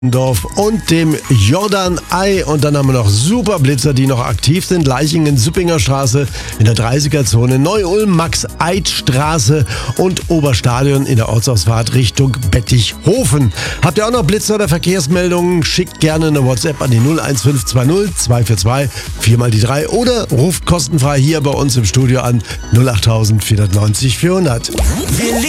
Dorf und dem Jordan Ei. Und dann haben wir noch Superblitzer, die noch aktiv sind. Leichingen, Süppinger Straße in der 30er-Zone, Neu-Ulm, Max-Eid-Straße und Oberstadion in der Ortsausfahrt Richtung Bettichhofen. Habt ihr auch noch Blitzer oder Verkehrsmeldungen? Schickt gerne eine WhatsApp an die 01520 242 4 mal die 3 oder ruft kostenfrei hier bei uns im Studio an 08000 490 400.